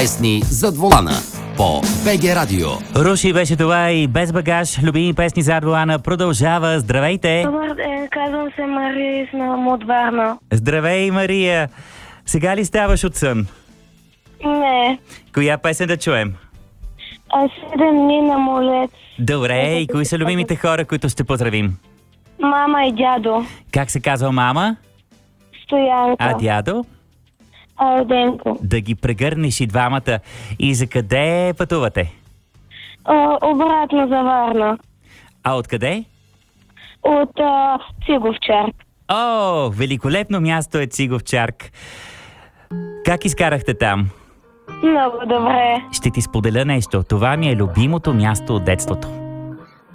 Песни зад волана по БГ Радио. Руши беше това и без багаж. Любими песни зад волана продължава. Здравейте! Добър ден, казвам се Мария и съм от Варна. Здравей, Мария! Сега ли ставаш от сън? Не, Коя песен да чуем? 7 дни на молец. Добре, и кои са любимите хора, които ще поздравим? Мама и дядо. Как се казва мама? Стоянка. А дядо? Арденко. Да ги прегърнеш и двамата. И за къде пътувате? Обратно за Варна. А откъде? От Циговчар. О, великолепно място е Циговчарк. Как изкарахте там? Много добре. Ще ти споделя нещо. Това ми е любимото място от детството.